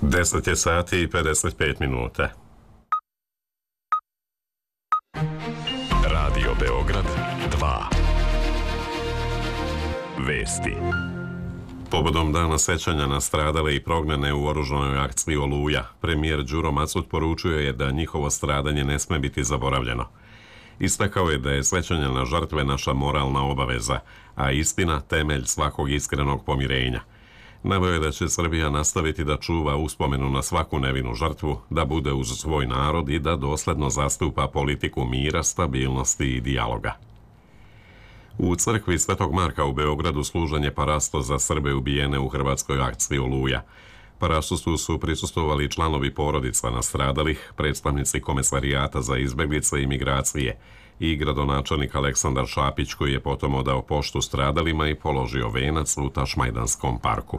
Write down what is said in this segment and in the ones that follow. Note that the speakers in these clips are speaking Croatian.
10 je sati i 55 minuta. Radio Beograd 2. Vesti. Povodom dana sećanja na stradale i prognane u oružanoj akciji Oluja, premijer Đuro Macut poručio je da njihovo stradanje ne sme biti zaboravljeno. Istakao je da je sećanje na žrtve naša moralna obaveza, a istina temelj svakog iskrenog pomirenja. Naveo je da će Srbija nastaviti da čuva uspomenu na svaku nevinu žrtvu, da bude uz svoj narod i da dosledno zastupa politiku mira, stabilnosti i dijaloga. U crkvi Svetog Marka u Beogradu služen je parasto za Srbe ubijene u hrvatskoj akciji Oluja. Parastostu su prisustvovali članovi porodica nastradalih, predstavnici Komesarijata za izbeglice i migracije i gradonačelnik Aleksandar Šapić, koji je potom odao poštu stradalima i položio venac u Tašmajdanskom parku.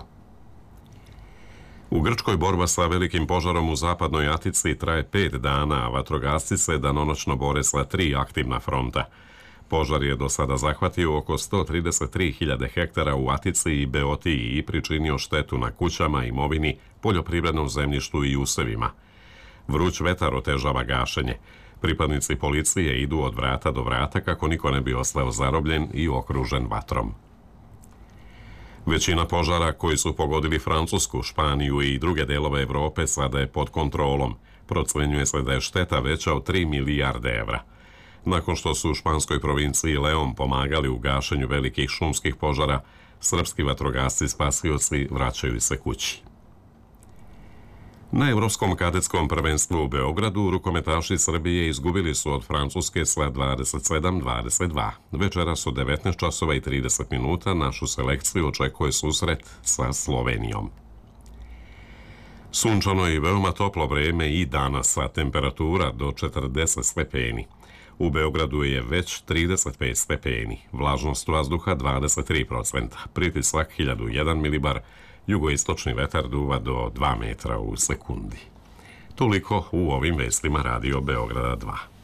U Grčkoj borba sa velikim požarom u zapadnoj Atici traje 5 dana, a vatrogasci se danonoćno bore sa 3 aktivna fronta. Požar je do sada zahvatio oko 133.000 hektara u Atici i Beotiji i pričinio štetu na kućama, imovini, poljoprivrednom zemljištu i usevima. Vruć vetar otežava gašenje. Pripadnici policije idu od vrata do vrata kako niko ne bi ostao zarobljen i okružen vatrom. Većina požara koji su pogodili Francusku, Španiju i druge delove Evrope sada je pod kontrolom. Procenjuje se da je šteta veća od 3 milijarde evra. Nakon što su u španskoj provinciji Leon pomagali u gašenju velikih šumskih požara, srpski vatrogasci spasioci vraćaju se kući. Na Evropskom kadetskom prvenstvu u Beogradu rukometaši Srbije izgubili su od Francuske sa 27-22. Večeras od 19 časova i 30 minuta našu selekciju očekuje susret sa Slovenijom. Sunčano i veoma toplo vreme i danas, sa temperatura do 40 stepeni. U Beogradu je već 35 stepeni, vlažnost vazduha 23%, pritisak 1001 milibar, jugoistočni vetar duva do 2 metra u sekundi. Toliko u ovim vestima Radio Beograda 2.